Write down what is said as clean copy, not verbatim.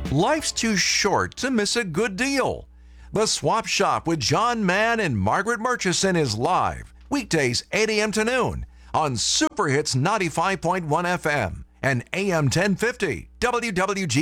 Life's too short to miss a good deal. The Swap Shop with John Mann and Margaret Murchison is live, weekdays 8 a.m. to noon on Super Hits 95.1 FM and AM 1050 WWG.